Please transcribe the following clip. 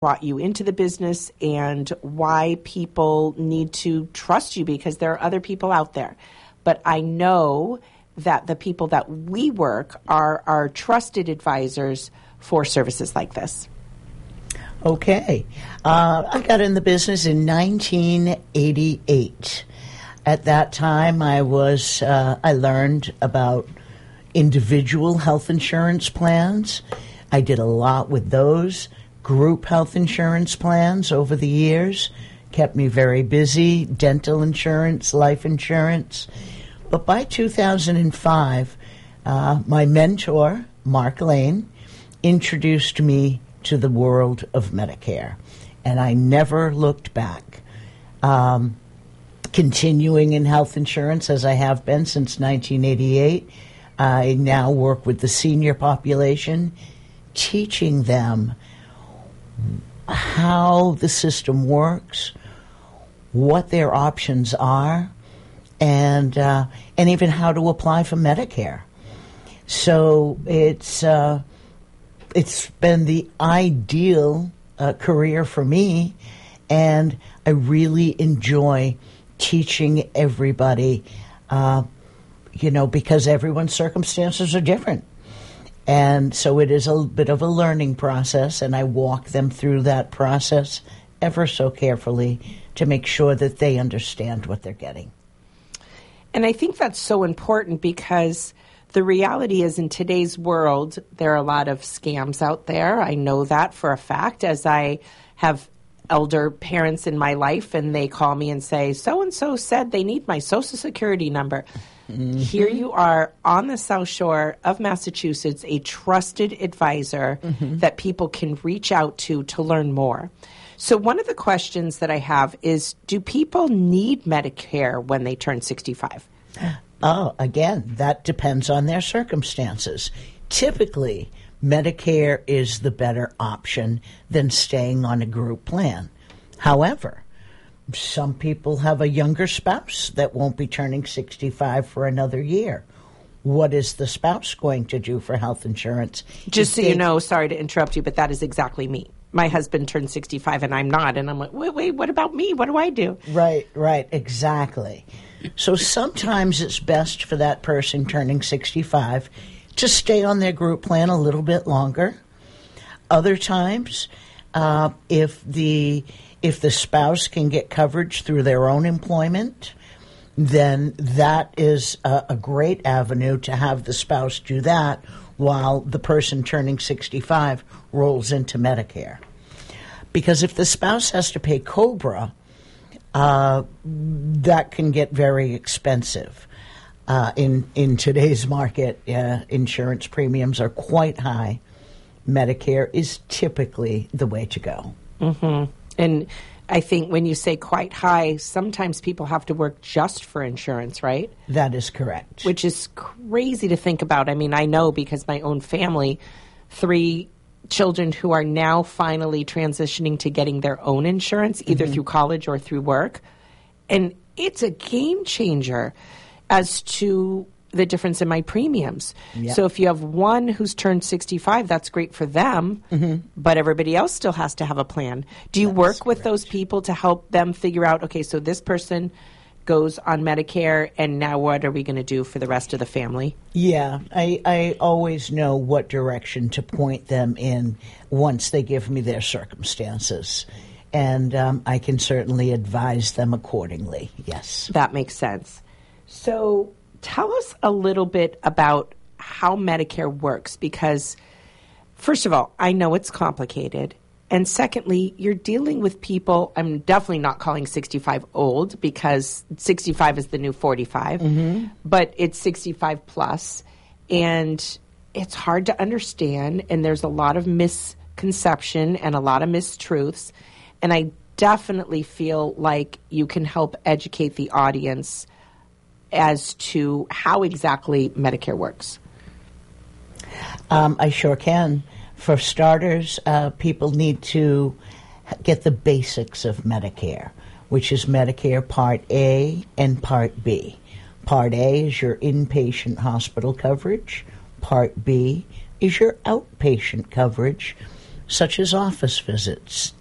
brought you into the business and why people need to trust you, because there are other people out there. But I know that the people that we work are trusted advisors for services like this. Okay. I got in the business in 1988. At that time, I learned about individual health insurance plans. I did a lot with those. Group health insurance plans over the years kept me very busy. Dental insurance, life insurance. But by 2005, my mentor, Mark Lane, introduced me to the world of Medicare, and I never looked back. Continuing in health insurance as I have been since 1988, I now work with the senior population, teaching them how the system works, what their options are, and even how to apply for Medicare. So it's been the ideal career for me, and I really enjoy teaching everybody, because everyone's circumstances are different. And so it is a bit of a learning process, and I walk them through that process ever so carefully to make sure that they understand what they're getting. And I think that's so important, because the reality is, in today's world, there are a lot of scams out there. I know that for a fact, as I have elder parents in my life, and they call me and say, so-and-so said they need my Social Security number. Mm-hmm. Here you are on the South Shore of Massachusetts, a trusted advisor that people can reach out to learn more. So one of the questions that I have is, do people need Medicare when they turn 65? Oh, again, that depends on their circumstances. Typically, Medicare is the better option than staying on a group plan. However, some people have a younger spouse that won't be turning 65 for another year. What is the spouse going to do for health insurance? Just so you know, sorry to interrupt you, but that is exactly me. My husband turned 65 and I'm not. And I'm like, wait, what about me? What do I do? Right, exactly. So sometimes it's best for that person turning 65 to stay on their group plan a little bit longer. Other times, if the spouse can get coverage through their own employment, then that is a great avenue to have the spouse do that while the person turning 65 rolls into Medicare. Because if the spouse has to pay COBRA, that can get very expensive. In today's market, insurance premiums are quite high. Medicare is typically the way to go. Mm-hmm. And I think when you say quite high, sometimes people have to work just for insurance, right? That is correct. Which is crazy to think about. I mean, I know because my own family, 3 children who are now finally transitioning to getting their own insurance, either through college or through work. And it's a game changer as to the difference in my premiums. Yep. So if you have one who's turned 65, that's great for them, but everybody else still has to have a plan. Do you work with those people to help them figure out, okay, so this person goes on Medicare, and now what are we going to do for the rest of the family? Yeah, I always know what direction to point them in once they give me their circumstances. And I can certainly advise them accordingly, yes. That makes sense. So tell us a little bit about how Medicare works, because, first of all, I know it's complicated. And secondly, you're dealing with people, I'm definitely not calling 65 old, because 65 is the new 45, but it's 65 plus. And it's hard to understand, and there's a lot of misconception and a lot of mistruths. And I definitely feel like you can help educate the audience as to how exactly Medicare works. I sure can. For starters, people need to get the basics of Medicare, which is Medicare Part A and Part B. Part A is your inpatient hospital coverage. Part B is your outpatient coverage. such as office visits,